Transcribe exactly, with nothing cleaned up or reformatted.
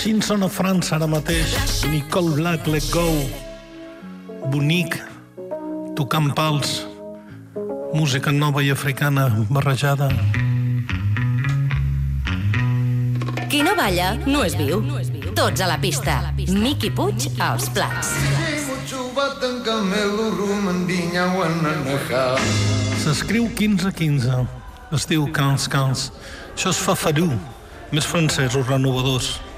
Així sona França ara mateix. Nicole Black, Let Go. Bonic, tocant pals. Música nova i africana barrejada. Qui no balla no és viu. Tots a la pista. Miqui Puig als plats. S'escriu quinze quinze. Es diu Cans Cans. Això és Fafarú. Més francesos renovadors.